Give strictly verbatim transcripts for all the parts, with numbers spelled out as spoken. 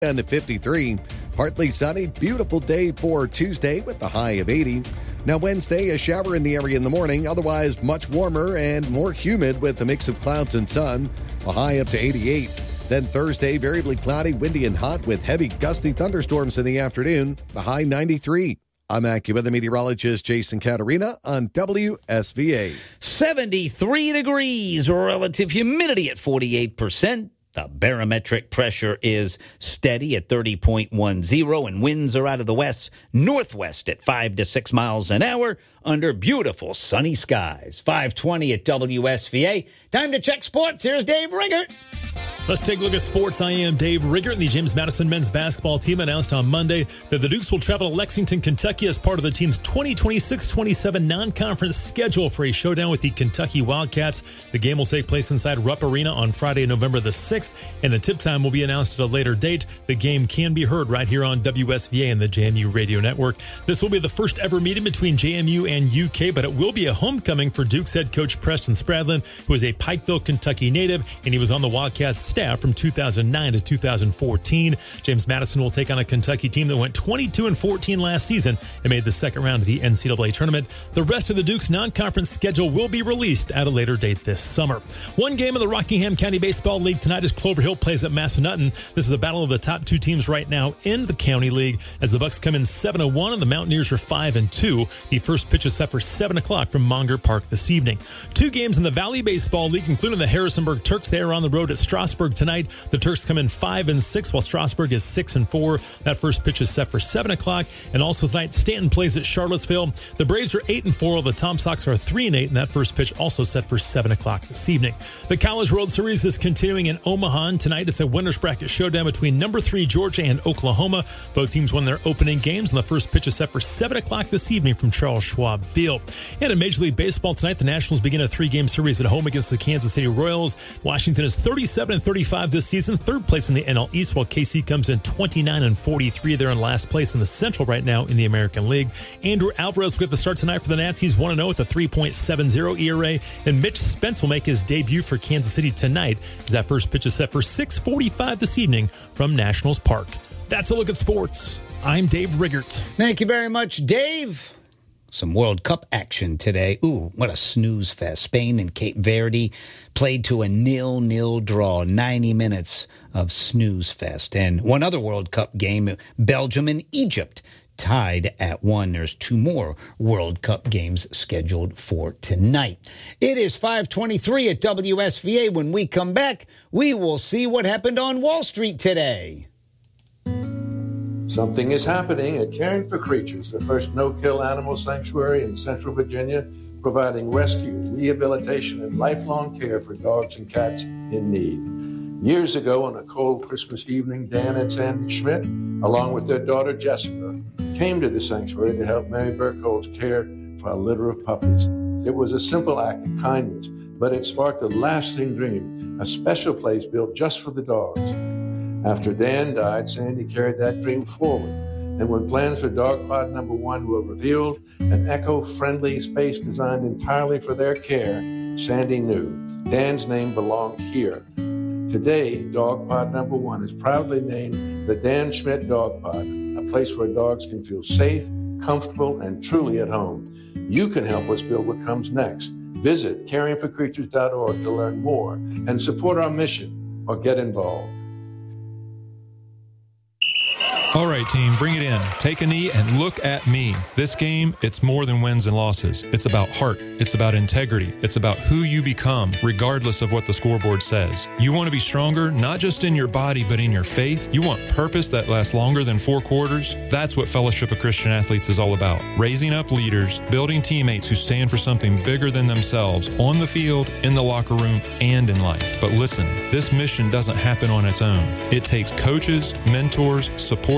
Down to fifty-three. Partly sunny, beautiful day for Tuesday with the high of eighty. Now Wednesday, a shower in the area in the morning, otherwise much warmer and more humid with a mix of clouds and sun, a high up to eighty-eight. Then Thursday, variably cloudy, windy and hot with heavy gusty thunderstorms in the afternoon, the high ninety-three. I'm AccuWeather meteorologist Jason Caterina on W S V A. seventy-three degrees, relative humidity at forty-eight percent. The barometric pressure is steady at thirty point one zero, and winds are out of the west, northwest at five to six miles an hour under beautiful sunny skies. five twenty at W S V A. Time to check sports. Here's Dave Riggert. Let's take a look at sports. I am Dave Riggert. The James Madison men's basketball team announced on Monday that the Dukes will travel to Lexington, Kentucky as part of the team's twenty twenty-six twenty-seven non-conference schedule for a showdown with the Kentucky Wildcats. The game will take place inside Rupp Arena on Friday, November the sixth, and the tip time will be announced at a later date. The game can be heard right here on W S V A and the J M U Radio Network. This will be the first ever meeting between J M U and U K, but it will be a homecoming for Dukes head coach Preston Spradlin, who is a Pikeville, Kentucky native, and he was on the Wildcats staff from two thousand nine to two thousand fourteen. James Madison will take on a Kentucky team that went twenty-two and fourteen last season and made the second round of the N C double A tournament. The rest of the Dukes non-conference schedule will be released at a later date this summer. One game of the Rockingham County Baseball League tonight as Clover Hill plays at Massanutten. This is a battle of the top two teams right now in the County League as the Bucks come in seven and one and the Mountaineers are five and two. The first pitch is set for seven o'clock from Monger Park this evening. Two games in the Valley Baseball League, including the Harrisonburg Turks. They are on the road at Strasburg tonight. The Turks come in five and six, while Strasburg is six and four. That first pitch is set for seven o'clock. And also tonight, Stanton plays at Charlottesville. The Braves are eight and four, while the Tom Sox are three and eight, and that first pitch also set for seven o'clock this evening. The College World Series is continuing in Omaha. Tonight, it's a winners bracket showdown between number three Georgia and Oklahoma. Both teams won their opening games, and the first pitch is set for seven o'clock this evening from Charles Schwab Field. And in Major League Baseball tonight, the Nationals begin a three-game series at home against the Kansas City Royals. Washington is thirty-seven and thirty-five this season, third place in the N L East, while K C comes in twenty-nine and forty-three. They're in last place in the Central right now in the American League. Andrew Alvarez will get the start tonight for the Nats. He's one and oh with a three point seven oh E R A. And Mitch Spence will make his debut for Kansas City tonight as that first pitch is set for six forty-five this evening from Nationals Park. That's a look at sports. I'm Dave Riggert. Thank you very much, Dave. Some World Cup action today. Ooh, what a snooze fest. Spain and Cape Verde played to a nil-nil draw, ninety minutes of snooze fest. And one other World Cup game, Belgium and Egypt tied at one. There's two more World Cup games scheduled for tonight. It is five twenty-three at W S V A. When we come back, we will see what happened on Wall Street today. Something is happening at Caring for Creatures, the first no-kill animal sanctuary in Central Virginia, providing rescue, rehabilitation, and lifelong care for dogs and cats in need. Years ago, on a cold Christmas evening, Dan and Sandy Schmidt, along with their daughter Jessica, came to the sanctuary to help Mary Burkholz care for a litter of puppies. It was a simple act of kindness, but it sparked a lasting dream, a special place built just for the dogs. After Dan died, Sandy carried that dream forward. And when plans for Dog Pod Number One were revealed, an eco-friendly space designed entirely for their care, Sandy knew Dan's name belonged here. Today, Dog Pod Number One is proudly named the Dan Schmidt Dog Pod, a place where dogs can feel safe, comfortable, and truly at home. You can help us build what comes next. Visit caring for creatures dot org to learn more and support our mission or get involved. All right, team, bring it in. Take a knee and look at me. This game, it's more than wins and losses. It's about heart. It's about integrity. It's about who you become, regardless of what the scoreboard says. You want to be stronger, not just in your body, but in your faith. You want purpose that lasts longer than four quarters. That's what Fellowship of Christian Athletes is all about. Raising up leaders, building teammates who stand for something bigger than themselves, on the field, in the locker room, and in life. But listen, this mission doesn't happen on its own. It takes coaches, mentors, support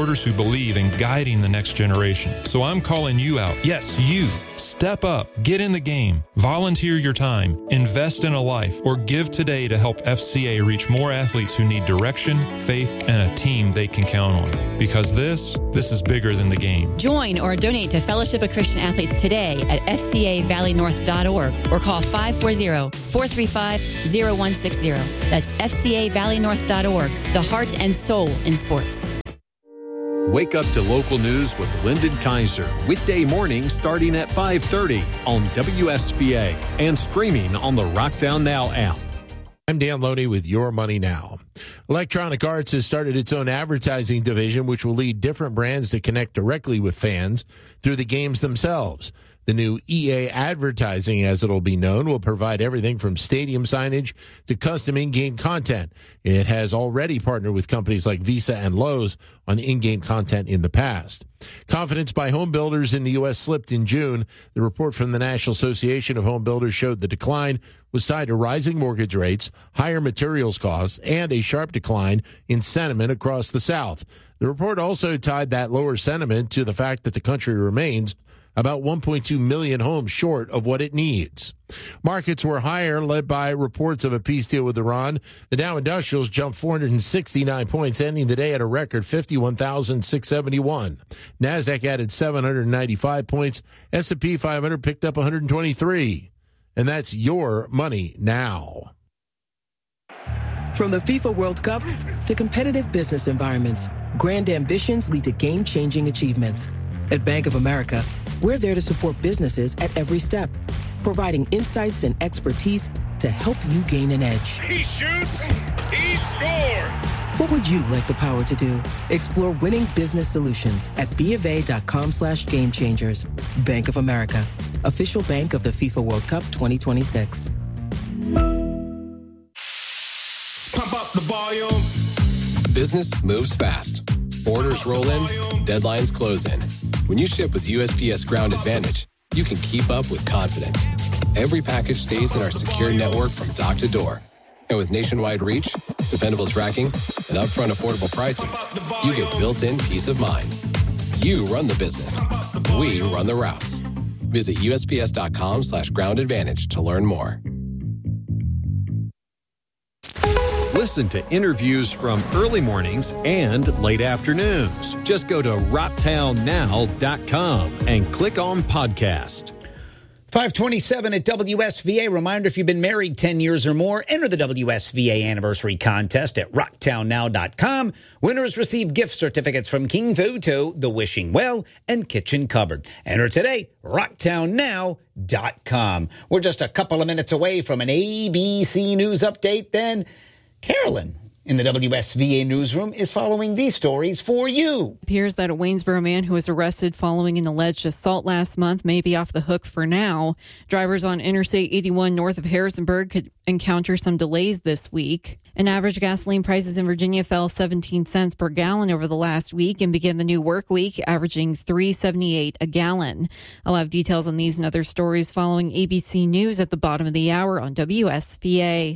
supporters who believe in guiding the next generation. So I'm calling you out. Yes, you. Step up, get in the game, volunteer your time, invest in a life, or give today to help F C A reach more athletes who need direction, faith, and a team they can count on. Because this, this is bigger than the game. Join or donate to Fellowship of Christian Athletes today at f c a valley north dot org or call five four zero, four three five, zero one six zero. That's f c a valley north dot org, the heart and soul in sports. Wake up to local news with Lyndon Kaiser, weekday mornings starting at five thirty on W S V A and streaming on the Rockdown Now app. I'm Dan Loney with Your Money Now. Electronic Arts has started its own advertising division, which will lead different brands to connect directly with fans through the games themselves. The new E A Advertising, as it'll be known, will provide everything from stadium signage to custom in-game content. It has already partnered with companies like Visa and Lowe's on in-game content in the past. Confidence by home builders in the U S slipped in June. The report from the National Association of Home Builders showed the decline was tied to rising mortgage rates, higher materials costs, and a sharp decline in sentiment across the South. The report also tied that lower sentiment to the fact that the country remains about one point two million homes short of what it needs. Markets were higher, led by reports of a peace deal with Iran. The Dow Industrials jumped four hundred sixty-nine points, ending the day at a record fifty-one thousand six hundred seventy-one. NASDAQ added seven hundred ninety-five points. S and P five hundred picked up one hundred twenty-three. And that's Your Money Now. From the FIFA World Cup to competitive business environments, grand ambitions lead to game-changing achievements. At Bank of America, we're there to support businesses at every step, providing insights and expertise to help you gain an edge. He shoots, he scores! What would you like the power to do? Explore winning business solutions at BofA.com slash game changers. Bank of America, official bank of the FIFA World Cup twenty twenty-six. Pump up the volume. Business moves fast. Orders roll in, deadlines close in. When you ship with U S P S Ground Advantage, you can keep up with confidence. Every package stays in our secure network from dock to door. And with nationwide reach, dependable tracking, and upfront affordable pricing, you get built-in peace of mind. You run the business. We run the routes. Visit U S P S dot com slash ground advantage to learn more. Listen to interviews from early mornings and late afternoons. Just go to rocktown now dot com and click on podcast. five twenty-seven at W S V A. Reminder, if you've been married ten years or more, enter the W S V A Anniversary Contest at rocktown now dot com. Winners receive gift certificates from King Photo, The Wishing Well, and Kitchen Cupboard. Enter today, rocktown now dot com. We're just a couple of minutes away from an A B C News update. Then Carolyn in the W S V A newsroom is following these stories for you. It appears that a Waynesboro man who was arrested following an alleged assault last month may be off the hook for now. Drivers on Interstate eighty-one north of Harrisonburg could encounter some delays this week. And average gasoline prices in Virginia fell seventeen cents per gallon over the last week and began the new work week averaging three seventy-eight a gallon. I'll have details on these and other stories following A B C News at the bottom of the hour on W S V A.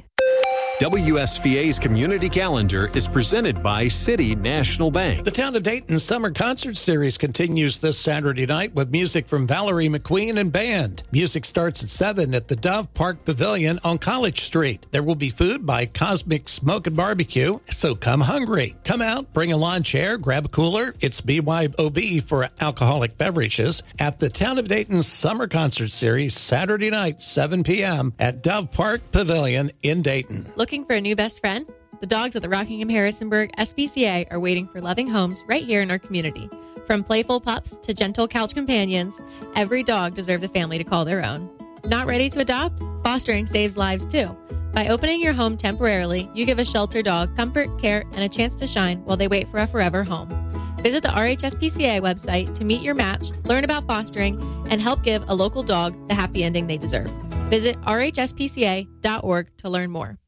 W S V A's community calendar is presented by City National Bank. The Town of Dayton Summer Concert Series continues this Saturday night with music from Valerie McQueen and band. Music starts at seven at the Dove Park Pavilion on College Street. There will be food by Cosmic Smoke and Barbecue, so come hungry. Come out, bring a lawn chair, grab a cooler. It's B Y O B for alcoholic beverages at the Town of Dayton Summer Concert Series Saturday night, seven p.m. at Dove Park Pavilion in Dayton. Looking for a new best friend? The dogs at the Rockingham Harrisonburg S P C A are waiting for loving homes right here in our community. From playful pups to gentle couch companions, every dog deserves a family to call their own. Not ready to adopt? Fostering saves lives too. By opening your home temporarily, you give a shelter dog comfort, care, and a chance to shine while they wait for a forever home. Visit the R H S P C A website to meet your match, learn about fostering, and help give a local dog the happy ending they deserve. Visit r h s p c a dot org to learn more.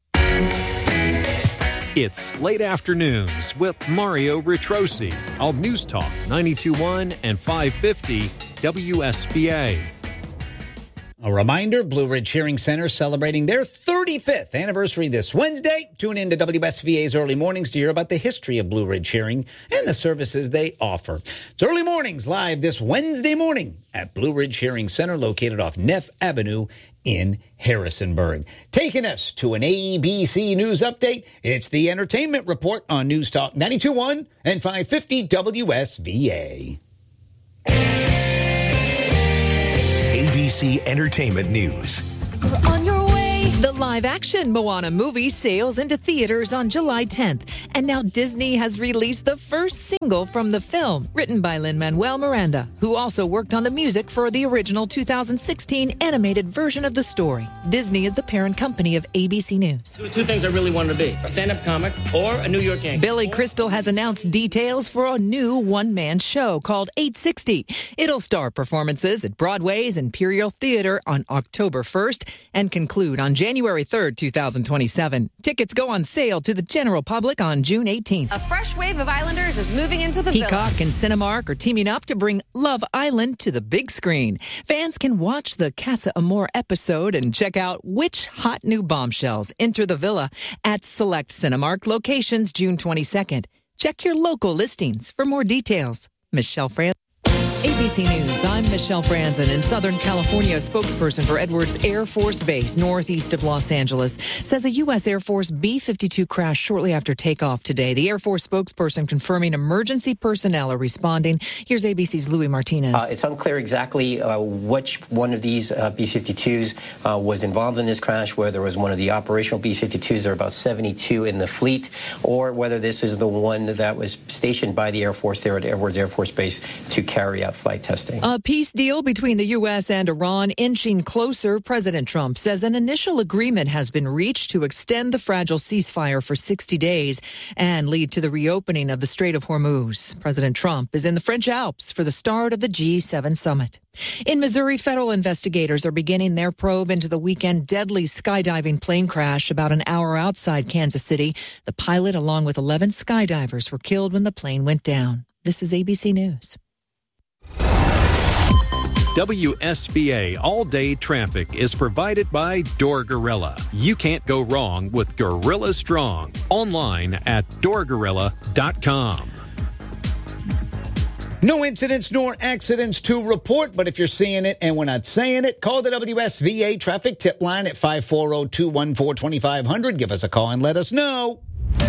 It's Late Afternoons with Mario Ritrosi on News Talk ninety-two point one and five fifty W S V A. A reminder, Blue Ridge Hearing Center celebrating their thirty-fifth anniversary this Wednesday. Tune in to W S V A's Early Mornings to hear about the history of Blue Ridge Hearing and the services they offer. It's Early Mornings live this Wednesday morning at Blue Ridge Hearing Center located off Neff Avenue in Harrisonburg. Taking us to an A B C News update, it's the Entertainment Report on News Talk ninety-two point one and five fifty W S V A. A B C Entertainment News. We're on your way. The live-action Moana movie sails into theaters on July tenth. And now Disney has released the first single from the film, written by Lin-Manuel Miranda, who also worked on the music for the original two thousand sixteen animated version of the story. Disney is the parent company of A B C News. There were two things I really wanted to be, a stand-up comic or a New York Yankee. Billy Crystal has announced details for a new one-man show called eight sixty. It'll star performances at Broadway's Imperial Theater on October first and conclude on January third, two thousand twenty-seven. Tickets go on sale to the general public on June eighteenth. A fresh wave of Islanders is moving into the Peacock villa. and Cinemark are teaming up to bring Love Island to the big screen. Fans can watch the Casa Amor episode and check out which hot new bombshells enter the villa at select Cinemark locations June twenty-second. Check your local listings for more details. Michelle Franzen. A B C News, I'm Michelle Franzen. In Southern California, a spokesperson for Edwards Air Force Base, northeast of Los Angeles, says a U S Air Force B fifty-two crashed shortly after takeoff today. The Air Force spokesperson confirming emergency personnel are responding. Here's A B C's Louis Martinez. Uh, it's unclear exactly uh, which one of these uh, B fifty-twos uh, was involved in this crash, whether it was one of the operational B fifty-twos, there are about seventy-two in the fleet, or whether this is the one that was stationed by the Air Force there at Edwards Air Force Base to carry out flight testing. A peace deal between the U S and Iran inching closer. President Trump says an initial agreement has been reached to extend the fragile ceasefire for sixty days and lead to the reopening of the Strait of Hormuz. President Trump is in the French Alps for the start of the G seven summit. In Missouri, federal investigators are beginning their probe into the weekend deadly skydiving plane crash about an hour outside Kansas City. The pilot, along with eleven skydivers, were killed when the plane went down. This is A B C News. W S V A All-Day Traffic is provided by Door Gorilla. You can't go wrong with Gorilla Strong. Online at door gorilla dot com. No incidents nor accidents to report, but if you're seeing it and we're not saying it, call the W S V A traffic tip line at five four zero, two one four, two five zero zero. Give us a call and let us know.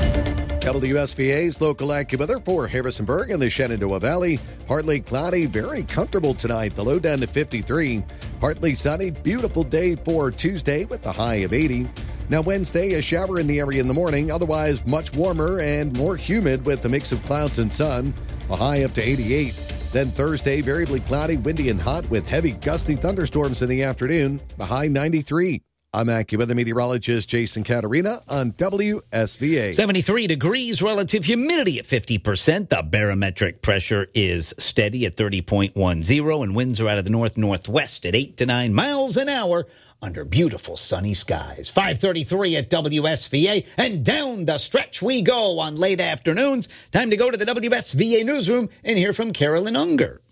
W S V A's local AccuWeather for Harrisonburg and the Shenandoah Valley. Partly cloudy, very comfortable tonight. The low down to fifty-three. Partly sunny, beautiful day for Tuesday with a high of eighty. Now Wednesday, a shower in the area in the morning. Otherwise, much warmer and more humid with a mix of clouds and sun. A high up to eighty-eight. Then Thursday, variably cloudy, windy and hot with heavy gusty thunderstorms in the afternoon. A high ninety-three. I'm AccuWeather meteorologist Jason Caterina on W S V A. seventy-three degrees, relative humidity at fifty percent. The barometric pressure is steady at thirty point one zero, and winds are out of the north-northwest at eight to nine miles an hour under beautiful sunny skies. five thirty-three at W S V A, and down the stretch we go on late afternoons. Time to go to the W S V A newsroom and hear from Carolyn Unger.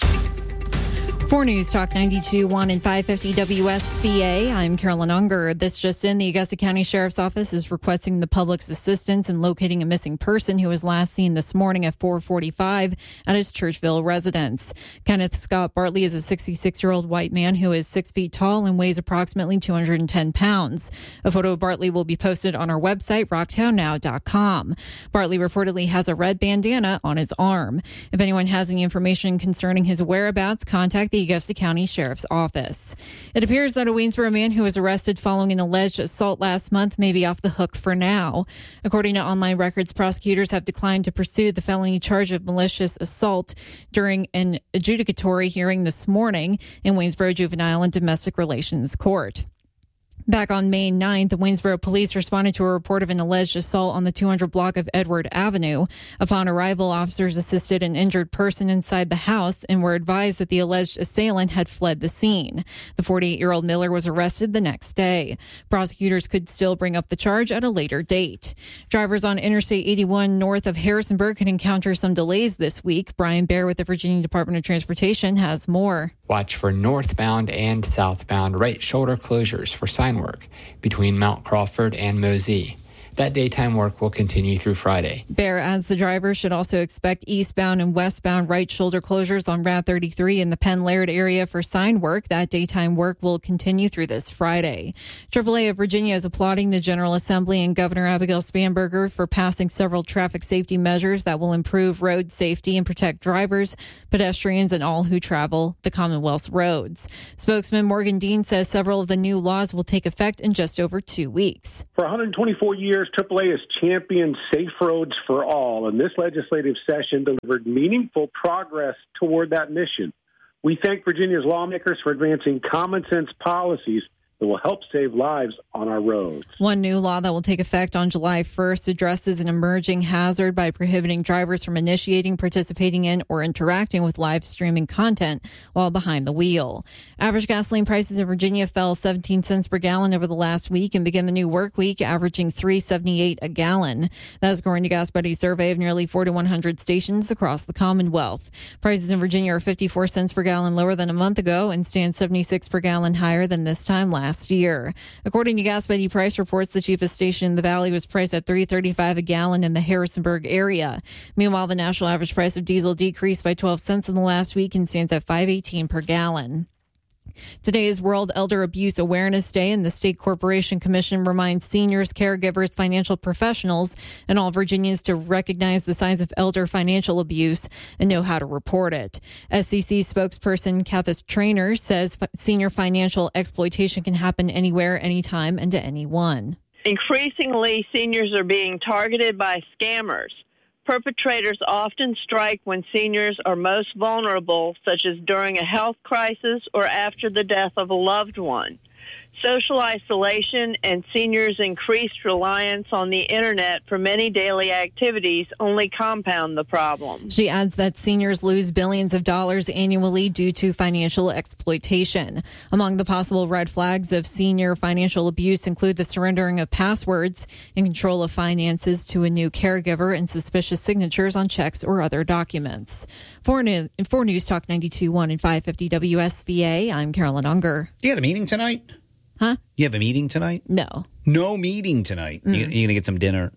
For News Talk ninety-two point one and five fifty W S V A, I'm Carolyn Unger. This just in, the Augusta County Sheriff's Office is requesting the public's assistance in locating a missing person who was last seen this morning at four forty-five at his Churchville residence. Kenneth Scott Bartley is a sixty-six-year-old white man who is six feet tall and weighs approximately two hundred ten pounds. A photo of Bartley will be posted on our website, rocktown now dot com. Bartley reportedly has a red bandana on his arm. If anyone has any information concerning his whereabouts, contact the Augusta County Sheriff's Office. It appears that a Waynesboro man who was arrested following an alleged assault last month may be off the hook for now. According to online records, prosecutors have declined to pursue the felony charge of malicious assault during an adjudicatory hearing this morning in Waynesboro Juvenile and Domestic Relations Court. Back on May ninth, the Waynesboro police responded to a report of an alleged assault on the two hundred block of Edward Avenue. Upon arrival, officers assisted an injured person inside the house and were advised that the alleged assailant had fled the scene. The forty-eight-year-old Miller was arrested the next day. Prosecutors could still bring up the charge at a later date. Drivers on Interstate eighty-one north of Harrisonburg could encounter some delays this week. Brian Baer with the Virginia Department of Transportation has more. Watch for northbound and southbound right shoulder closures for sign work between Mount Crawford and Mosey. That daytime work will continue through Friday. Bear adds the drivers should also expect eastbound and westbound right shoulder closures on Route thirty-three in the Penn Laird area for sign work. That daytime work will continue through this Friday. triple A of Virginia is applauding the General Assembly and Governor Abigail Spanberger for passing several traffic safety measures that will improve road safety and protect drivers, pedestrians, and all who travel the Commonwealth's roads. Spokesman Morgan Dean says several of the new laws will take effect in just over two weeks. For one hundred twenty-four years, triple A has championed safe roads for all, and this legislative session delivered meaningful progress toward that mission. We thank Virginia's lawmakers for advancing common sense policies that will help save lives on our roads. One new law that will take effect on July first addresses an emerging hazard by prohibiting drivers from initiating, participating in, or interacting with live streaming content while behind the wheel. Average gasoline prices in Virginia fell seventeen cents per gallon over the last week and began the new work week averaging three dollars and seventy-eight cents a gallon. That is according to Gas Buddy's survey of nearly four thousand one hundred stations across the Commonwealth. Prices in Virginia are fifty-four cents per gallon lower than a month ago and stand seventy-six per gallon higher than this time last Last year. According to Gas Buddy price reports, the cheapest station in the valley was priced at three dollars and thirty-five cents a gallon in the Harrisonburg area. Meanwhile, the national average price of diesel decreased by twelve cents in the last week and stands at five dollars and eighteen cents per gallon. Today is World Elder Abuse Awareness Day, and the State Corporation Commission reminds seniors, caregivers, financial professionals, and all Virginians to recognize the signs of elder financial abuse and know how to report it. S C C spokesperson Kathis Trainer says senior financial exploitation can happen anywhere, anytime, and to anyone. Increasingly, seniors are being targeted by scammers. Perpetrators often strike when seniors are most vulnerable, such as during a health crisis or after the death of a loved one. Social isolation and seniors' increased reliance on the Internet for many daily activities only compound the problem. She adds that seniors lose billions of dollars annually due to financial exploitation. Among the possible red flags of senior financial abuse include the surrendering of passwords and control of finances to a new caregiver and suspicious signatures on checks or other documents. For, new, for News Talk ninety-two point one and five fifty W S V A, I'm Carolyn Unger. You had a meeting tonight? Huh? You have a meeting tonight? No. No meeting tonight. Mm. You, you gonna get some dinner?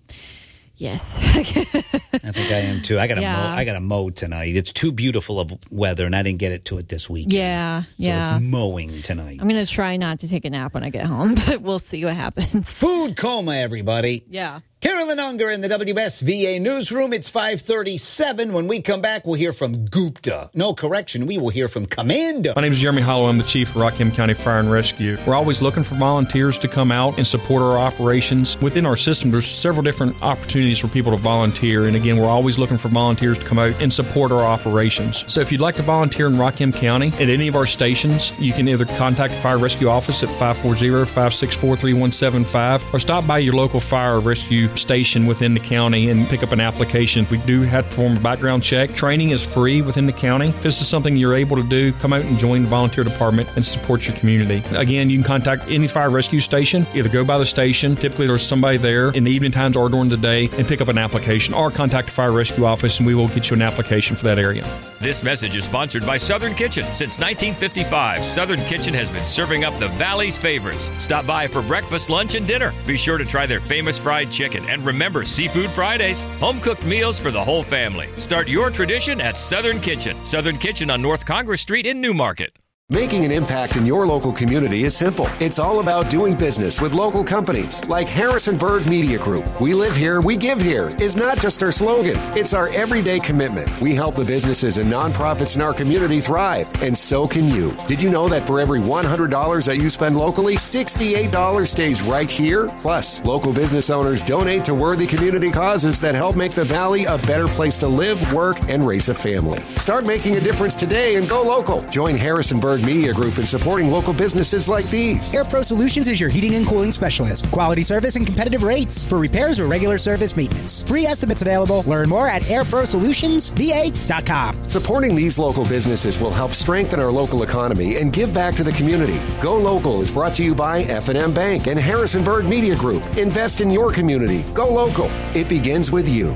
Yes. I think I am too. I got to yeah. mow. I got to mow tonight. It's too beautiful of weather, and I didn't get it to it this weekend. Yeah, so yeah. it's mowing tonight. I'm going to try not to take a nap when I get home, but we'll see what happens. Food coma, everybody. Yeah. Carolyn Unger in the W S V A newsroom. It's five thirty-seven. When we come back, we'll hear from Gupta. No, correction, we will hear from Commando. My name is Jeremy Hollow. I'm the Chief of Rockham County Fire and Rescue. We're always looking for volunteers to come out and support our operations. Within our system, there's several different opportunities for people to volunteer. And again, we're always looking for volunteers to come out and support our operations. So if you'd like to volunteer in Rockham County at any of our stations, you can either contact the Fire Rescue Office at five four zero, five six four, three one seven five or stop by your local fire rescue station within the county and pick up an application. We do have to perform a background check. Training is free within the county. If this is something you're able to do, come out and join the volunteer department and support your community. Again, you can contact any fire rescue station. Either go by the station, typically there's somebody there in the evening times or during the day, and pick up an application, or contact the fire rescue office and we will get you an application for that area. This message is sponsored by Southern Kitchen. Since nineteen fifty-five, Southern Kitchen has been serving up the Valley's favorites. Stop by for breakfast, lunch, and dinner. Be sure to try their famous fried chicken, and remember Seafood Fridays, home-cooked meals for the whole family. Start your tradition at Southern Kitchen. Southern Kitchen on North Congress Street in Newmarket. Making an impact in your local community is simple. It's all about doing business with local companies like Harrisonburg Media Group. We live here, we give here is not just our slogan. It's our everyday commitment. We help the businesses and nonprofits in our community thrive, and so can you. Did you know that for every one hundred dollars that you spend locally, sixty-eight dollars stays right here? Plus, local business owners donate to worthy community causes that help make the Valley a better place to live, work, and raise a family. Start making a difference today and go local. Join Harrisonburg Media Group in supporting local businesses like these. AirPro Solutions is your heating and cooling specialist. Quality service and competitive rates for repairs or regular service maintenance. Free estimates available. Learn more at air pro solutions v a dot com. Supporting these local businesses will help strengthen our local economy and give back to the community. Go Local is brought to you by F and M Bank and Harrisonburg Media Group. Invest in your community. Go local. It begins with you.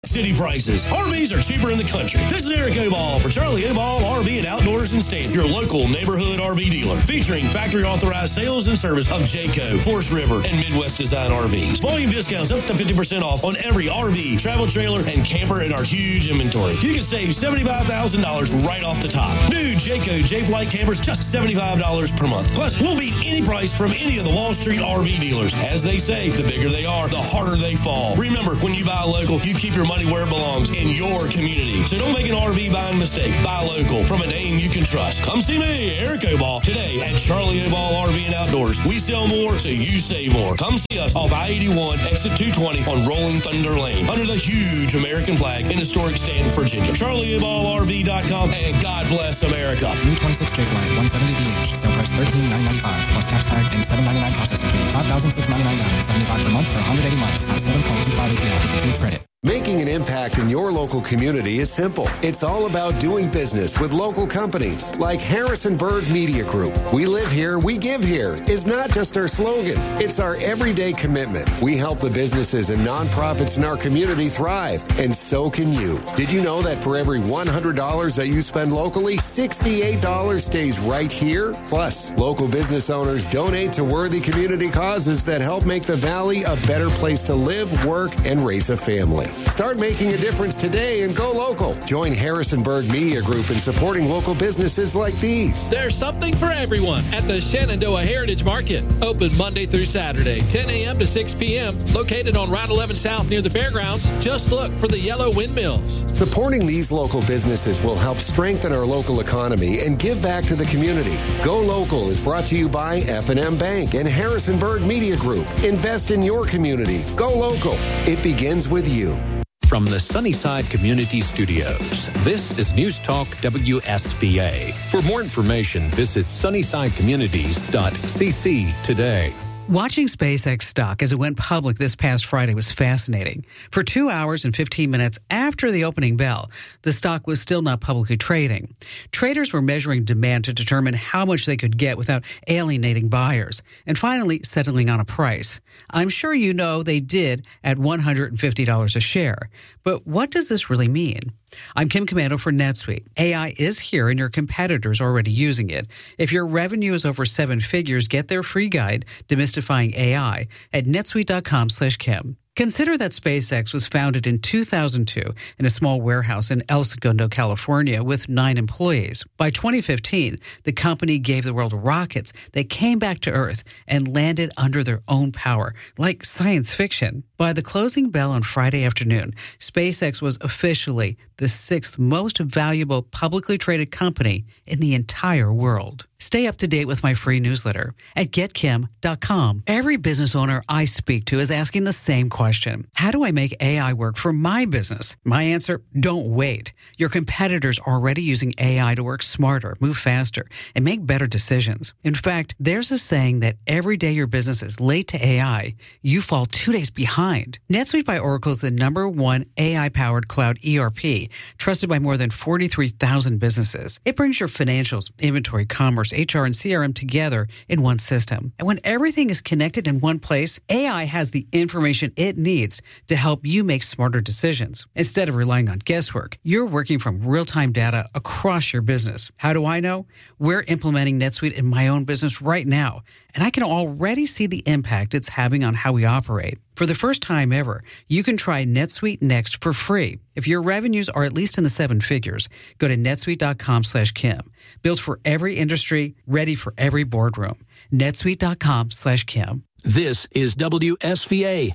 City prices. R Vs are cheaper in the country. This is Eric Oball for Charlie Oball R V and Outdoors and Stand, your local neighborhood R V dealer, featuring factory authorized sales and service of Jayco, Forest River, and Midwest Design R Vs. Volume discounts up to fifty percent off on every R V, travel trailer, and camper in our huge inventory. You can save seventy-five thousand dollars right off the top. New Jayco J-Flight campers, just seventy-five dollars per month. Plus, we'll beat any price from any of the Wall Street R V dealers. As they say, the bigger they are, the harder they fall. Remember, when you buy local, you keep your money where it belongs, in your community. So don't make an R V buying mistake. Buy local from a name you can trust. Come see me, Eric Oball, today at Charlie Oball R V and Outdoors. We sell more, so you save more. Come see us off I eighty-one, exit two twenty on Rolling Thunder Lane, under the huge American flag in historic Stanton, Virginia. Charlie Oball R V dot com, and God bless America. New twenty-six J-Flight, one seventy B H, sale price thirteen thousand nine hundred ninety-five dollars plus tax tag and seven hundred ninety-nine dollars processing fee. five thousand six hundred ninety-nine dollars, seventy-five dollars per month for one hundred eighty months. seven point two five A P R with approved credit. Making an impact in your local community is simple. It's all about doing business with local companies like Harrison Bird Media Group. We live here, we give here is not just our slogan. It's our everyday commitment. We help the businesses and nonprofits in our community thrive, and so can you. Did you know that for every one hundred dollars that you spend locally, sixty-eight dollars stays right here? Plus, local business owners donate to worthy community causes that help make the Valley a better place to live, work, and raise a family. Start making a difference today and go local. Join Harrisonburg Media Group in supporting local businesses like these. There's something for everyone at the Shenandoah Heritage Market. Open Monday through Saturday, ten a.m. to six p.m. Located on Route eleven South near the fairgrounds. Just look for the yellow windmills. Supporting these local businesses will help strengthen our local economy and give back to the community. Go Local is brought to you by F and M Bank and Harrisonburg Media Group. Invest in your community. Go local. It begins with you. From the Sunnyside Community Studios, this is News Talk W S B A. For more information, visit sunnyside communities dot c c today. Watching SpaceX stock as it went public this past Friday was fascinating. For two hours and fifteen minutes after the opening bell, the stock was still not publicly trading. Traders were measuring demand to determine how much they could get without alienating buyers, and finally settling on a price. I'm sure you know they did at one hundred fifty dollars a share. But what does this really mean? I'm Kim Commando for NetSuite. A I is here and your competitors are already using it. If your revenue is over seven figures, get their free guide, Demystifying A I, at netsuite.com slash Kim. Consider that SpaceX was founded in two thousand two in a small warehouse in El Segundo, California, with nine employees. By twenty fifteen, the company gave the world rockets that came back to Earth and landed under their own power, like science fiction. By the closing bell on Friday afternoon, SpaceX was officially the sixth most valuable publicly traded company in the entire world. Stay up to date with my free newsletter at get kim dot com. Every business owner I speak to is asking the same question. How do I make A I work for my business? My answer, don't wait. Your competitors are already using A I to work smarter, move faster, and make better decisions. In fact, there's a saying that every day your business is late to A I, you fall two days behind. NetSuite by Oracle is the number one A I-powered cloud E R P, trusted by more than forty-three thousand businesses. It brings your financials, inventory, commerce, H R, and C R M together in one system. And when everything is connected in one place, A I has the information it needs to help you make smarter decisions. Instead of relying on guesswork, you're working from real-time data across your business. How do I know? We're implementing NetSuite in my own business right now, and I can already see the impact it's having on how we operate. For the first time ever, you can try NetSuite Next for free. If your revenues are at least in the seven figures, go to netsuite.com slash Kim. Built for every industry, ready for every boardroom. netsuite.com slash Kim. This is W S V A.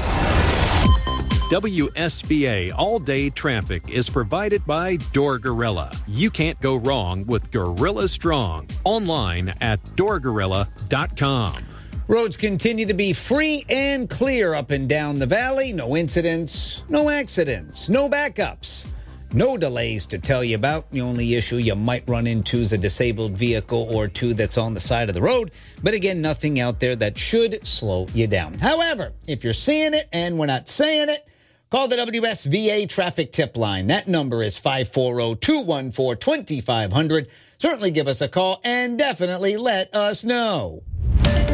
W S V A all-day traffic is provided by Door Gorilla. You can't go wrong with Gorilla Strong. Online at door gorilla dot com. Roads continue to be free and clear up and down the valley. No incidents, no accidents, no backups, no delays to tell you about. The only issue you might run into is a disabled vehicle or two that's on the side of the road. But again, nothing out there that should slow you down. However, if you're seeing it and we're not saying it, call the W S V A traffic tip line. That number is five four zero, two one four, two five zero zero. Certainly give us a call and definitely let us know.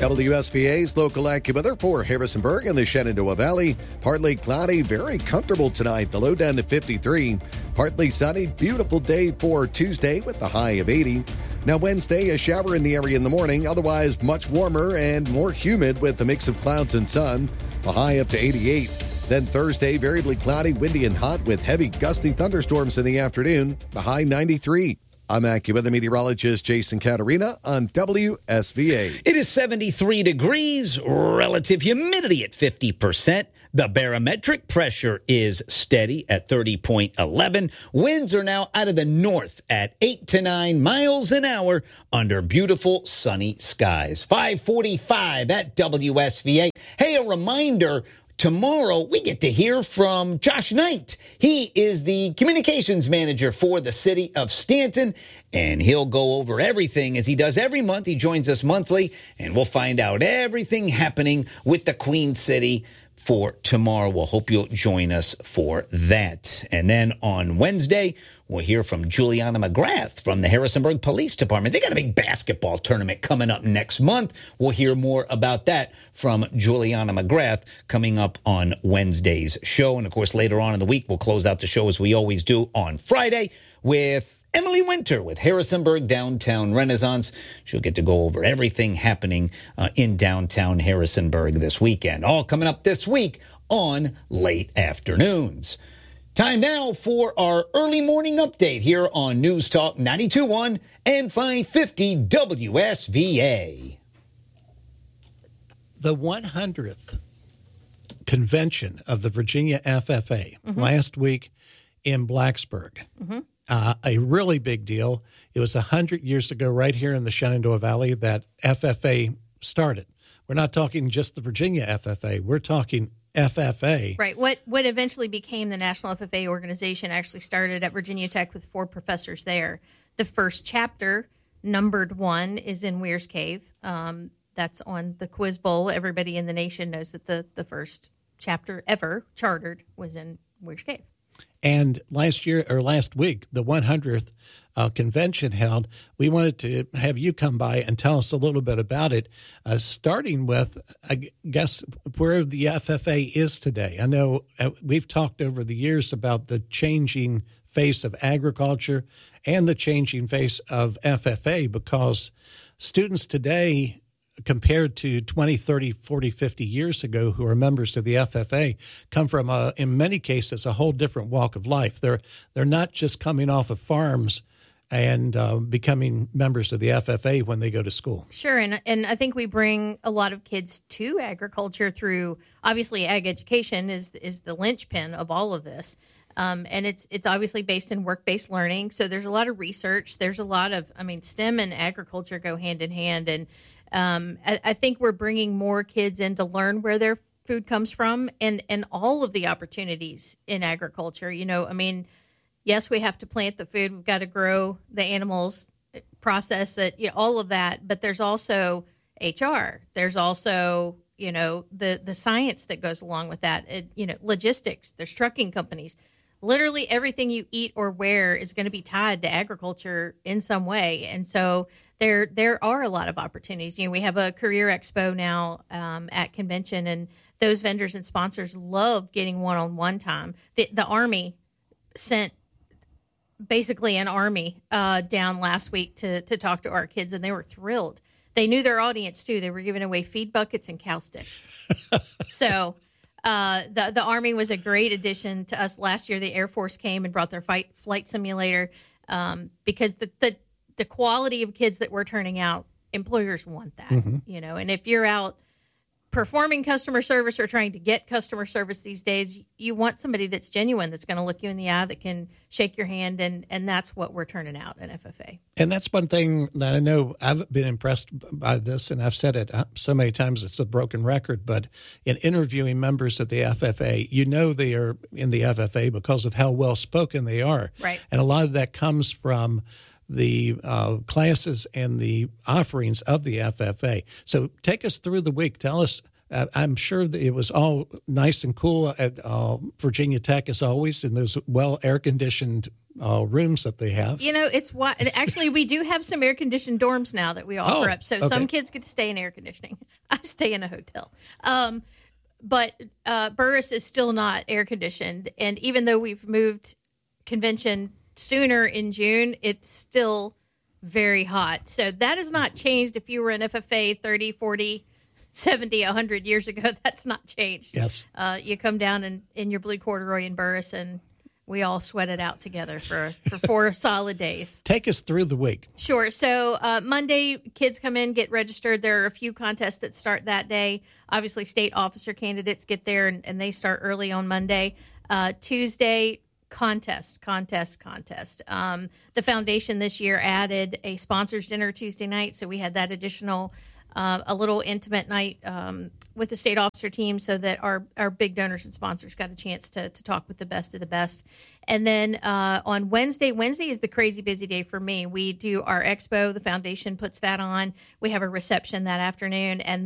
W S V A's local AccuWeather for Harrisonburg and the Shenandoah Valley. Partly cloudy, very comfortable tonight. The low down to fifty-three. Partly sunny, beautiful day for Tuesday with the high of eighty. Now Wednesday, a shower in the area in the morning. Otherwise, much warmer and more humid with a mix of clouds and sun. The high up to eighty-eight. Then Thursday, variably cloudy, windy and hot with heavy gusty thunderstorms in the afternoon. The high ninety-three. I'm AccuWeather meteorologist Jason Caterina on W S V A. It is seventy-three degrees, relative humidity at fifty percent. The barometric pressure is steady at thirty point one one. Winds are now out of the north at eight to nine miles an hour under beautiful sunny skies. five forty-five at W S V A. Hey, a reminder, tomorrow, we get to hear from Josh Knight. He is the communications manager for the city of Stanton, and he'll go over everything as he does every month. He joins us monthly, and we'll find out everything happening with the Queen City for tomorrow. We'll hope you'll join us for that. And then on Wednesday, we'll hear from Juliana McGrath from the Harrisonburg Police Department. They got a big basketball tournament coming up next month. We'll hear more about that from Juliana McGrath coming up on Wednesday's show. And, of course, later on in the week, we'll close out the show as we always do on Friday with Emily Winter with Harrisonburg Downtown Renaissance. She'll get to go over everything happening uh, in downtown Harrisonburg this weekend. All coming up this week on Late Afternoons. Time now for our early morning update here on News Talk ninety-two point one and five fifty W S V A. The one hundredth convention of the Virginia F F A mm-hmm. last week in Blacksburg. Mm-hmm. Uh, a really big deal. It was one hundred years ago right here in the Shenandoah Valley that F F A started. We're not talking just the Virginia F F A. We're talking F F A. Right. What what eventually became the National F F A organization actually started at Virginia Tech with four professors there. The first chapter, numbered one, is in Weir's Cave. Um, that's on the Quiz Bowl. Everybody in the nation knows that the, the first chapter ever chartered was in Weir's Cave. And last year or last week, the one hundredth uh, convention held, we wanted to have you come by and tell us a little bit about it, uh, starting with, I guess, where the F F A is today. I know uh, we've talked over the years about the changing face of agriculture and the changing face of F F A because students today, compared to twenty, thirty, forty, fifty years ago who are members of the F F A, come from, a, in many cases, a whole different walk of life. They're they're not just coming off of farms and uh, becoming members of the F F A when they go to school. Sure, and and I think we bring a lot of kids to agriculture through, obviously, ag education is is the linchpin of all of this. Um, and it's it's obviously based in work-based learning. So there's a lot of research. There's a lot of, I mean, STEM and agriculture go hand in hand. And Um, I, I think we're bringing more kids in to learn where their food comes from and, and all of the opportunities in agriculture. You know, I mean, yes, we have to plant the food. We've got to grow the animals, process it, you know, all of that. But there's also H R. There's also, you know, the, the science that goes along with that. It, you know, logistics. There's trucking companies. Literally everything you eat or wear is going to be tied to agriculture in some way. And so there there are a lot of opportunities. You know, we have a career expo now um, at convention, and those vendors and sponsors love getting one-on-one time. The, the Army sent basically an army uh, down last week to, to talk to our kids, and they were thrilled. They knew their audience, too. They were giving away feed buckets and cow sticks. so... Uh, the the Army was a great addition to us last year. The Air Force came and brought their fight, flight simulator um, because the, the the quality of kids that we're turning out, employers want that, mm-hmm. you know. And if you're out performing customer service or trying to get customer service these days, you want somebody that's genuine, that's going to look you in the eye, that can shake your hand, and, and that's what we're turning out at F F A. And that's one thing that I know I've been impressed by this, and I've said it so many times it's a broken record, but in interviewing members of the F F A, you know they are in the F F A because of how well-spoken they are. Right. And a lot of that comes from the uh, classes and the offerings of the F F A. So take us through the week. Tell us, uh, I'm sure that it was all nice and cool at uh, Virginia Tech as always in those well air-conditioned uh, rooms that they have. You know, it's why. Actually, we do have some air conditioned dorms now that we offer Oh, up. So okay. some kids get to stay in air conditioning. I stay in a hotel. Um, but uh, Burris is still not air conditioned, and even though we've moved convention sooner in June, it's still very hot. So that has not changed. If you were in F F A thirty, forty, seventy, one hundred years ago, that's not changed. Yes. Uh, you come down in, in your blue corduroy in Burris, and we all sweat it out together for, for four solid days. Take us through the week. Sure. So uh, Monday, kids come in, get registered. There are a few contests that start that day. Obviously, state officer candidates get there, and, and they start early on Monday. Uh, Tuesday, contest, contest, contest. Um, the foundation this year added a sponsors dinner Tuesday night, so we had that additional, uh, a little intimate night um, with the state officer team, so that our, our big donors and sponsors got a chance to to talk with the best of the best. And then uh, on Wednesday, Wednesday is the crazy busy day for me. We do our expo. The foundation puts that on. We have a reception that afternoon, and